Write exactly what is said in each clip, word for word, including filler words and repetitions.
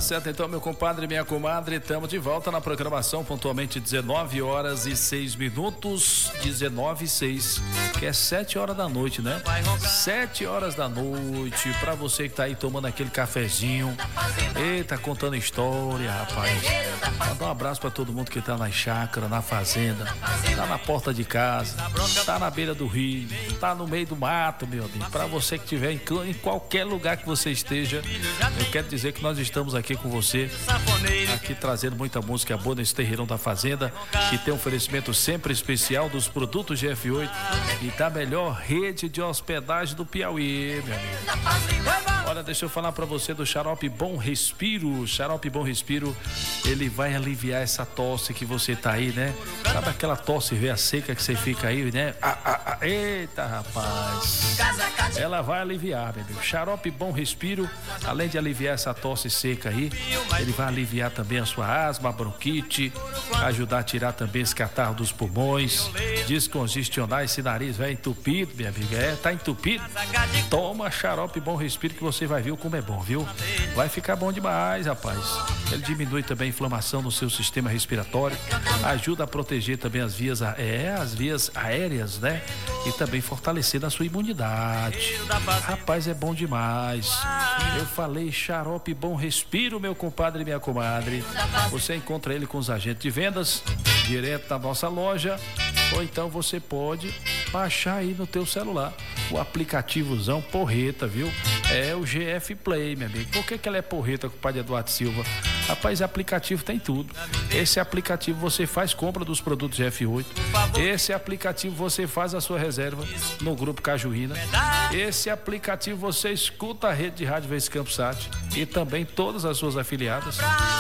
certo, então, meu compadre e minha comadre, estamos de volta na programação, pontualmente dezenove horas e seis minutos, dezenove e seis, que é sete horas da noite, né? sete horas da noite, pra você que tá aí tomando aquele cafezinho, eita, contando história, rapaz. Manda um abraço pra todo mundo que tá na chácara, na fazenda, tá na porta de casa, tá na beira do rio, tá no meio do mato, meu amigo. Pra você que estiver em, em qualquer lugar que você esteja, eu quero dizer que nós estamos aqui com você, aqui trazendo muita música boa nesse terreirão da fazenda, que tem um oferecimento sempre especial dos produtos G F oito e da melhor rede de hospedagem do Piauí, meu amigo. Olha, deixa eu falar pra você do Xarope Bom Respiro. Xarope Bom Respiro, ele vai aliviar essa tosse que você tá aí, né? Sabe aquela tosse veia seca que você fica aí, né? Ah, ah, ah, eita, rapaz. Ela vai aliviar, meu amigo. Xarope Bom Respiro, além de aliviar essa tosse seca aí, ele vai aliviar também a sua asma, a bronquite, ajudar a tirar também esse catarro dos pulmões, descongestionar esse nariz vai entupido, minha amiga. É, tá entupido? Toma Xarope Bom Respiro que você vai ver como é bom, viu? Vai ficar bom demais, rapaz. Ele diminui também a inflamação no seu sistema respiratório, ajuda a proteger também as vias, é, as vias aéreas, né? E também fortalecer a sua imunidade. Rapaz, é bom demais. Eu falei Xarope Bom Respiro, meu compadre e minha comadre. Você encontra ele com os agentes de vendas direto na nossa loja, ou então você pode baixar aí no teu celular o aplicativozão porreta, viu? É o G F Play, meu amigo. Por que que ela é porreta, com o padre Eduardo Silva? Rapaz, aplicativo tem tudo. Esse aplicativo você faz compra dos produtos G F oito. Esse aplicativo você faz a sua reserva no Grupo Cajuína. Esse aplicativo você escuta a rede de rádio Vez Campsat e também todas as suas afiliadas.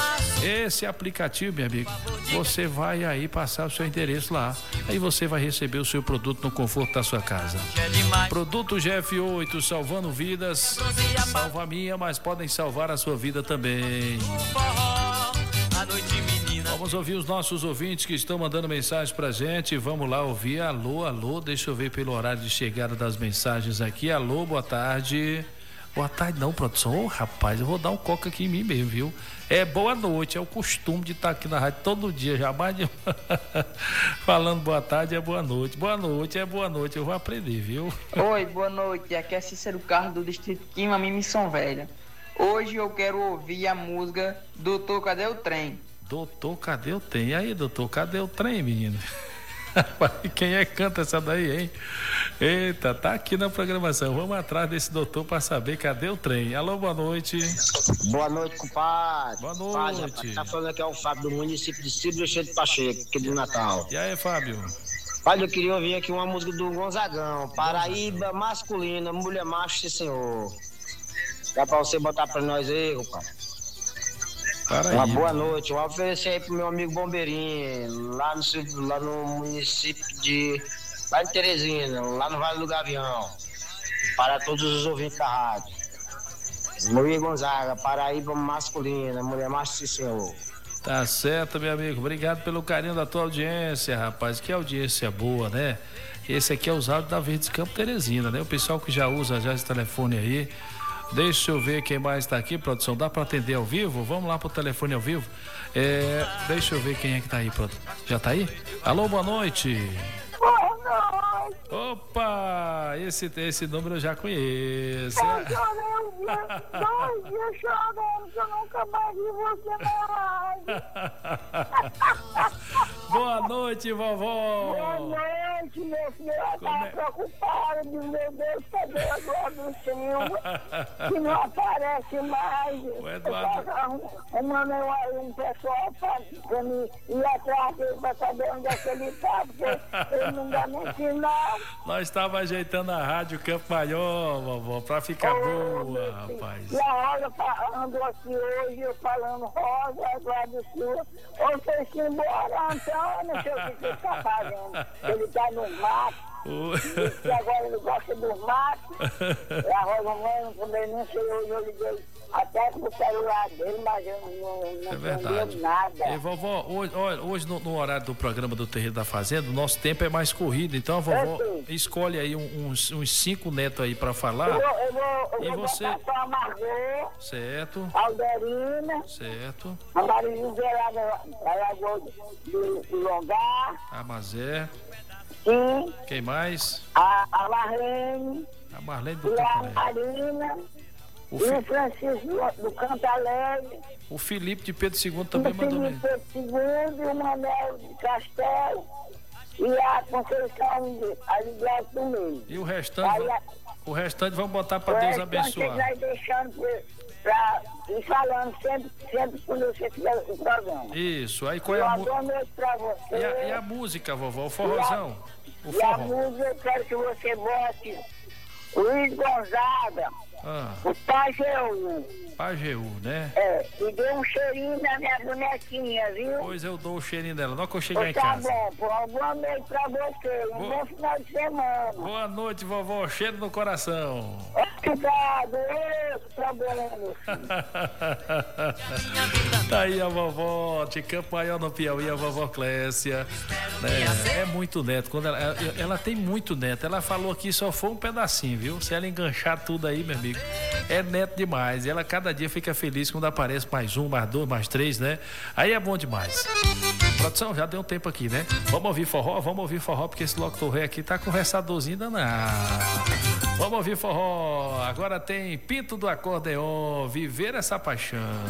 Esse aplicativo, meu amigo, você vai aí passar o seu endereço lá. Aí você vai receber o seu produto no conforto da sua casa. Produto G F oito, salvando vidas. Salva a minha, mas podem salvar a sua vida também. Vamos ouvir os nossos ouvintes que estão mandando mensagens pra gente. Vamos lá ouvir. Alô, alô, deixa eu ver pelo horário de chegada das mensagens aqui. Alô, boa tarde. Boa tarde não, produção. Ô, rapaz, eu vou dar um coca aqui em mim mesmo, viu? É boa noite, é o costume de estar aqui na rádio todo dia, jamais de... falando boa tarde é boa noite. Boa noite é boa noite, eu vou aprender, viu? Oi, boa noite, aqui é Cícero Carlos do Distrito Quimami, Missão Velha. Hoje eu quero ouvir a música Doutor, Cadê o Trem? Doutor, cadê o trem? E aí, doutor, cadê o trem, menino? Quem é que canta essa daí, hein? Eita, tá aqui na programação. Vamos atrás desse doutor pra saber cadê o trem. Alô, boa noite. Boa noite, compadre. Boa noite. Rapaz, tá falando aqui é o Fábio do município de Cíbio de Pacheco, aqui de Natal. E aí, Fábio? Olha, eu queria ouvir aqui uma música do Gonzagão. Paraíba masculina, mulher macho, sim, senhor. Dá pra você botar pra nós aí, compadre? Paraíba. Uma boa noite. Eu vou oferecer aí pro meu amigo Bombeirinho, lá no, lá no município de... lá em Teresina, lá no Vale do Gavião. Para todos os ouvintes da rádio. Luiz Gonzaga, Paraíba masculina, mulher macho, sim, senhor. Tá certo, meu amigo. Obrigado pelo carinho da tua audiência, rapaz. Que audiência boa, né? Esse aqui é os áudios da Verdes Campo Teresina, né? O pessoal que já usa já esse telefone aí. Deixa eu ver quem mais tá aqui, produção. Dá pra atender ao vivo? Vamos lá pro telefone ao vivo. É, deixa eu ver quem é que tá aí, produção. Já tá aí? Alô, boa noite. Boa noite. Opa, esse, esse número eu já conheço. Eu chorei um dia, dois dias chorando, que eu nunca mais vi você na rádio. Boa noite, vovó. Boa noite, meu filho. Eu tava é? preocupado, meu Deus, cadê a Eduardo Silva? Que não aparece mais. O Eduardo... Eu mandei um, um pessoal pra, pra mim ir atrás dele pra saber onde é que ele tá, porque ele não dá nem sinal. Nós estávamos ajeitando a rádio Campo Maior, vovó, pra ficar oh, boa, rapaz. E a Rosa andou aqui hoje, eu falando, Rosa, Eduardo Silva, ou vocês se embora, então eu não sei o que ele tá fazendo. Ele tá no mato. Oh. E agora ele gosta do mato. E a Rosa Mãe também não sei, hoje eu liguei até com o celular dele, mas eu não, não É verdade. nada. E vovó, hoje, olha, hoje no, no horário do programa do Terreiro da Fazenda, o nosso tempo é mais corrido, então a vovó escolhe aí uns, uns cinco netos aí pra falar. Eu vou, eu vou, eu E vou você? botar só a Margot, Certo, Alderina, certo. a Maria José lá da da Lagoa do, do Longar, A Mazé, sim, quem mais? a, a Marlene, A Marlene do e a Campo Alegre. Marina, O, e Fi- o Francisco do, do Canto Alegre, o Felipe de Pedro segundo e também o mandou Felipe bem. segundo, o Manel de Castelo e a Conceição de, ali de Alto do Meio. E o restante, Aí, a- o restante vamos botar pra o Deus restante ele abençoar. vai deixando pra, pra ir falando sempre, sempre quando você fizer o programa. Isso, aí qual é Eu a, uma mu- boa noite pra você. e a, e a música, vovó? O forrozão? O E a forró. música eu quero que você bote Luiz Gonzaga, Ah, o Pajeú. Pajeú, né? É, e dê um cheirinho na minha bonequinha, viu? Pois eu dou o cheirinho dela, não que eu chegar em Tá casa. bom, pô, uma boa noite pra você. Um Boa- bom final de semana. Boa noite, vovó. Cheiro no coração. Obrigado, eu problema, meu filho. Tá aí a vovó de Campo Maior no Piauí, a vovó Clécia. Né? É muito neto. Quando ela, ela, ela tem muito neto. Ela falou que só foi um pedacinho, viu? Se ela enganchar tudo aí, meu amigo, é neto demais. E ela cada dia fica feliz quando aparece mais um, mais dois, mais três, né? Aí é bom demais. Produção, já deu um tempo aqui, né? Vamos ouvir forró? Vamos ouvir forró, porque esse locutor rei aqui tá conversadorzinho danado. Vamos ouvir forró. Agora tem Pinto do Acordeon, Viver essa Paixão.